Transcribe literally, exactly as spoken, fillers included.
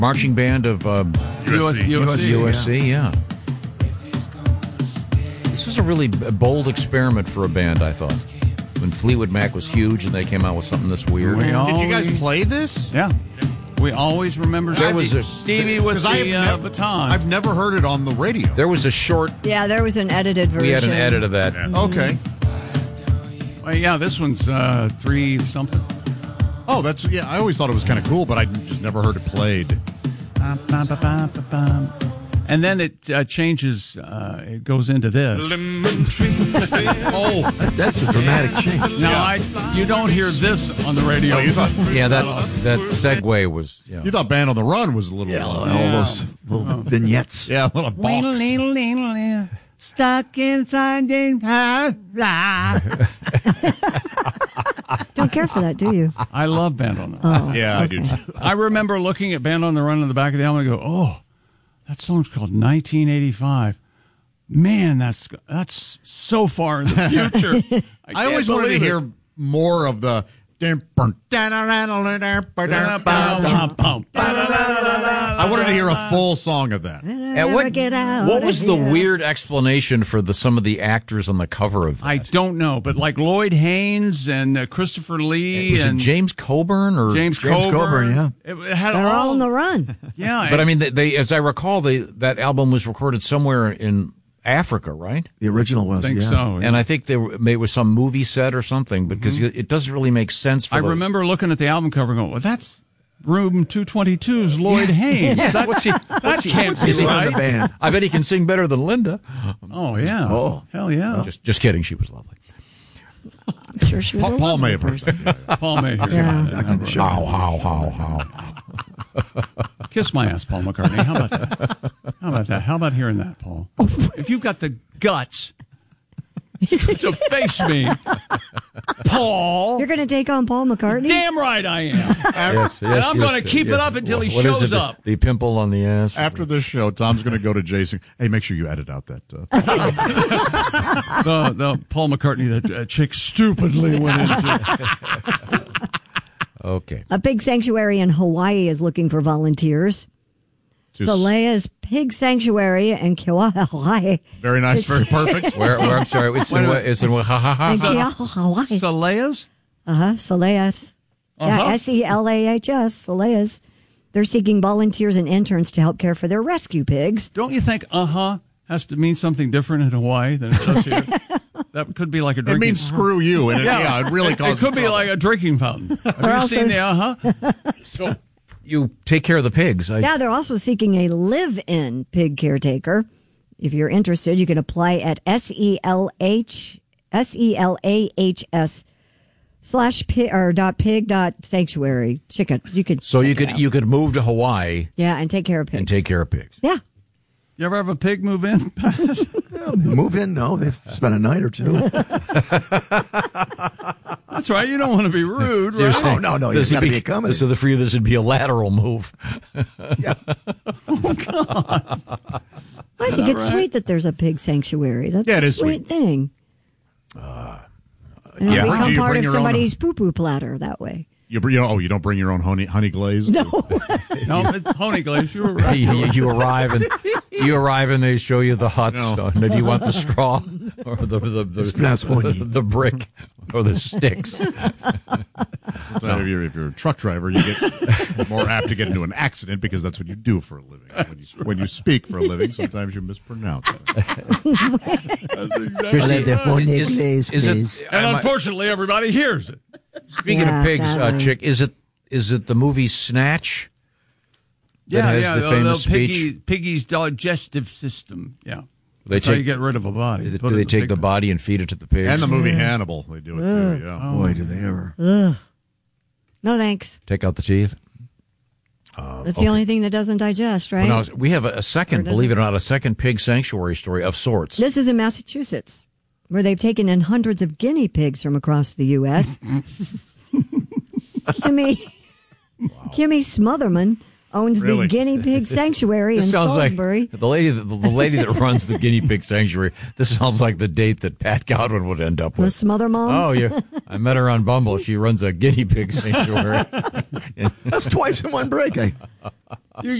Marching band of uh, U S C. U S C, U S C, yeah. This was a really bold experiment for a band, I thought. When Fleetwood Mac was huge and they came out with something this weird. We Did always, you guys play this? Yeah. We always remember There was a- Stevie with 'Cause the I have uh, nev- baton. I've never heard it on the radio. There was a short, Yeah, there was an edited version. we had an edit of that. Okay. Well, yeah, this one's uh, three something. Oh, that's yeah. I always thought it was kind of cool, but I just never heard it played. And then it uh, changes. Uh, it goes into this. Oh, That's a dramatic change. Now, Yeah. I you don't hear this on the radio. oh you thought Yeah, that that segue was, yeah. you thought Band on the Run was a little Yeah, uh, all those little vignettes. yeah, a little box. Stuck inside the Don't care for that, do you? I love Band on the Run. Oh, Yeah, I do. okay. too. I remember looking at Band on the Run in the back of the album and go, oh, that song's called nineteen eighty-five. Man, that's that's so far in the future. I, I always wanted to hear more of the. I wanted to hear a full song of that. And what, get out what of was the here. weird explanation for the some of the actors on the cover of that? I don't know, but like Lloyd Haynes and uh, Christopher Lee was and it James Coburn or James, James Coburn. Coburn, yeah. It, it had They're all, all on the run. yeah. But I mean, they, they as I recall, they that album was recorded somewhere in Africa, right? The original I was, think yeah. so. And I think there were- it was some movie set or something, because it doesn't really make sense. For I the, remember looking at the album cover and going, well, that's Room two twenty-two's Lloyd Haynes. Yes, That, what's he? that What's he? can't What's be he He's in right. the band. I bet he can sing better than Linda. Oh, yeah. Oh. Hell yeah. Just, just kidding. She was lovely. I'm sure she was Paul, a Paul lovely may have heard person. that. Paul May. Yeah. How, how, how, how. Kiss my ass, Paul McCartney. How about that? How about that? How about hearing that, Paul? If you've got the guts to face me, Paul. You're going to take on Paul McCartney? Damn right I am. Yes, yes, And I'm yes, going to keep yes. it up until he What is shows it, up. The pimple on the ass. After this show, Tom's going to go to Jason. Hey, make sure you edit out that. Uh, the, the Paul McCartney that uh, chick stupidly went into. Okay. A pig sanctuary in Hawaii is looking for volunteers. to Salea's Pig Sanctuary in Kiawah, Hawaii. very nice, very perfect. Where, where I'm sorry, it's in, what- it's in what, ha, ha, ha, In ha. Kiawah, Hawaii. Salea's? Uh-huh, Salea's. Yeah, Uh-huh. S E L A H S, Salea's. They're seeking volunteers and interns to help care for their rescue pigs. Don't you think uh-huh has to mean something different in Hawaii than it does here? That could be like a It drinking means screw you, and it, yeah. it really causes It could be trouble. like a drinking fountain. Have They're you also- seen the uh-huh? So you take care of the pigs. I, Yeah, they're also seeking a live-in pig caretaker. If you're interested, you can apply at S E L H S E L A H S slash pig or dot pig dot sanctuary. Check it. You could. So check you it could out. you could move to Hawaii yeah, and take care of pigs. and take care of pigs. Yeah. You ever have a pig move in? Move in? No, they've spent a night or two. That's right. You don't want to be rude, So you're right? saying no, no, this you would gotta be accommodating. So the for you, this would be a lateral move. Yeah. I think it's right? sweet that there's a pig sanctuary. That's Yeah, it a is sweet sweet. thing. And yeah. you become Do you part bring of your own- somebody's poo-poo platter that way. You, br- you know, oh, you don't bring your own honey honey glaze. No. No, it's Honey Glaze. You were right. you, you- you arrive and you arrive and they show you the huts. No. So, do you want the straw or the the the, pronounced honey. the, the brick or the sticks? Sometimes if, you're, if you're a truck driver, you get more apt to get into an accident because that's what you do for a living. When you, when you speak for a living, sometimes you mispronounce it. Chrissy, the honey is- glaze, is it- please. And am I- unfortunately, everybody hears it. Speaking Yeah, of pigs, uh, sadly. chick, is it is it the movie Snatch? That Yeah, has yeah. the famous piggy, speech. Piggy's digestive system. Yeah. They That's how you take get rid of a body. do Put it they in take pig the pen. body and feed it to the pigs? And the movie Hannibal, they do it too. Yeah. Boy, do they ever. No thanks. Take out the teeth. That's the only thing that doesn't digest, right? Well, now, we have a, a second, Or does believe it? it or not, a second pig sanctuary story of sorts. This is in Massachusetts, where they've taken in hundreds of guinea pigs from across the U S Kimmy, Kimmy Smotherman owns Really? the guinea pig sanctuary in This sounds Salisbury. like the lady, that, the lady that runs the guinea pig sanctuary. This sounds like the date that Pat Godwin would end up the with. Smother Mom. Oh, yeah, I met her on Bumble. She runs a guinea pig sanctuary. That's twice in one break. I,